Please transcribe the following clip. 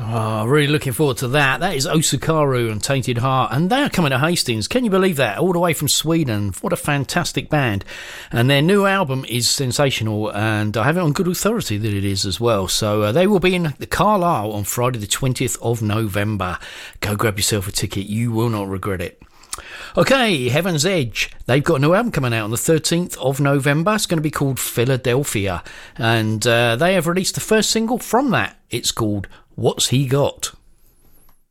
Oh, really looking forward to that. That is Osukaru and Tainted Heart, and they are coming to Hastings. Can you believe that? All the way from Sweden. What a fantastic band. And their new album is sensational, and I have it on good authority that it is as well. So they will be in the Carlisle on Friday the 20th of November. Go grab yourself a ticket. You will not regret it. Okay, Heaven's Edge. They've got a new album coming out on the 13th of November. It's going to be called Philadelphia. And they have released the first single from that. It's called What's He Got?